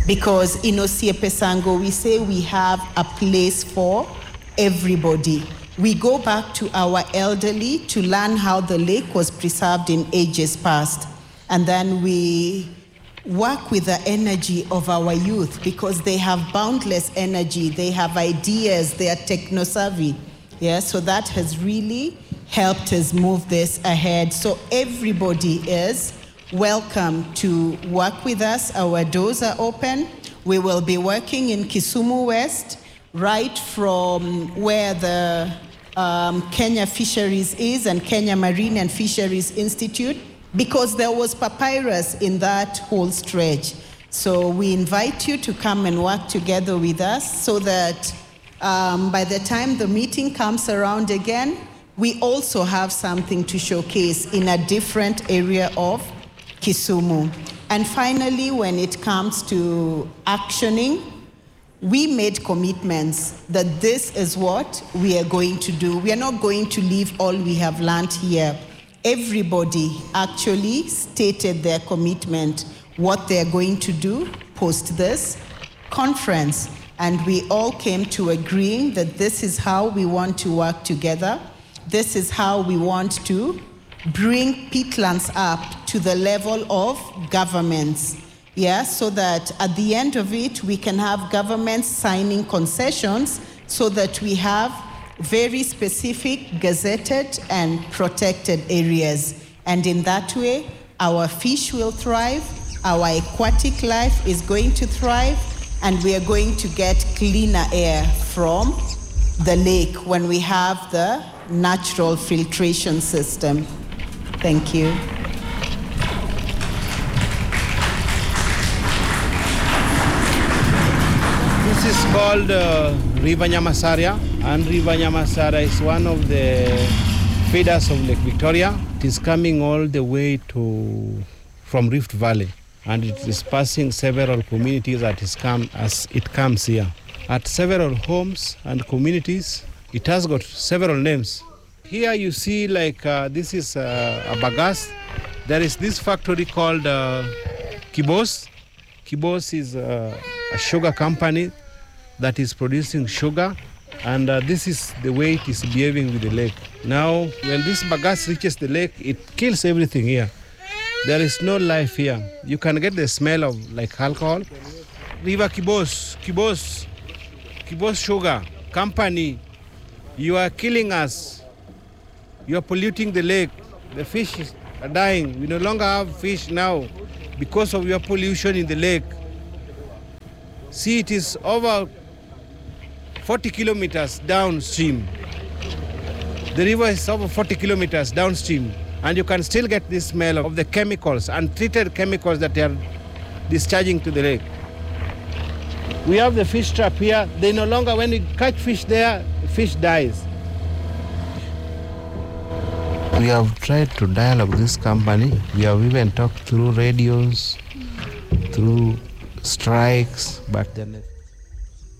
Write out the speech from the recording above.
Because in Osiepesango, we say we have a place for everybody. We go back to our elderly to learn how the lake was preserved in ages past. And then we work with the energy of our youth because they have boundless energy, they have ideas, they are techno-savvy. Yeah, so that has really helped us move this ahead. So everybody is welcome to work with us. Our doors are open. We will be working in Kisumu West, right from where the Kenya Fisheries is and Kenya Marine and Fisheries Institute, because there was papyrus in that whole stretch. So we invite you to come and work together with us so that by the time the meeting comes around again, we also have something to showcase in a different area of Kisumu. And finally, when it comes to actioning, we made commitments that this is what we are going to do. We are not going to leave all we have learned here. Everybody actually stated their commitment, what they're going to do post this conference. And we all came to agreeing that this is how we want to work together. This is how we want to bring peatlands up to the level of governments. Yeah, so that at the end of it, we can have governments signing concessions so that we have very specific gazetted and protected areas. And in that way, our fish will thrive, our aquatic life is going to thrive, and we are going to get cleaner air from the lake when we have the natural filtration system. Thank you. This is called River Nyamasaria, and River Nyamasaria is one of the feeders of Lake Victoria. It is coming all the way from Rift Valley, and it is passing several communities as it comes here. At several homes and communities, it has got several names. Here you see this is a bagasse. There is this factory called Kibos. Kibos is a sugar company that is producing sugar, and this is the way it is behaving with the lake. Now, when this bagasse reaches the lake, it kills everything here. There is no life here. You can get the smell of alcohol. River Kibos Sugar Company, you are killing us. You are polluting the lake. The fish are dying. We no longer have fish now because of your pollution in the lake. See, it is over 40 kilometers downstream. The river is over 40 kilometers downstream, and you can still get this smell of the chemicals, untreated chemicals that they are discharging to the lake. We have the fish trap here. They no longer, when we catch fish there, fish dies. We have tried to dialogue with this company. We have even talked through radios, through strikes, but then